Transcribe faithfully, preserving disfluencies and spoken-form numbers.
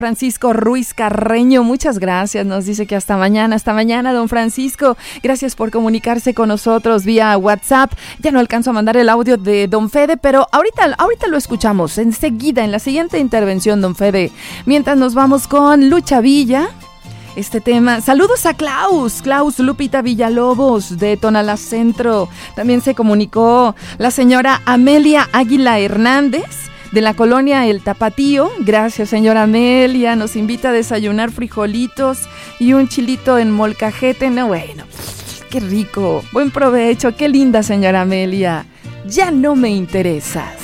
Francisco Ruiz Carreño, muchas gracias, nos dice que hasta mañana, hasta mañana, don Francisco, gracias por comunicarse con nosotros vía WhatsApp. Ya no alcanzo a mandar el audio de don Fede, pero ahorita, ahorita lo escuchamos, enseguida, en la siguiente intervención, don Fede. Mientras nos vamos con Lucha Villa, este tema. Saludos a Klaus, Klaus Lupita Villalobos de Tonalá Centro. También se comunicó la señora Amelia Águila Hernández, de la colonia El Tapatío. Gracias, señora Amelia. Nos invita a desayunar frijolitos y un chilito en molcajete. No, bueno, qué rico. Buen provecho. Qué linda, señora Amelia. Ya no me interesas.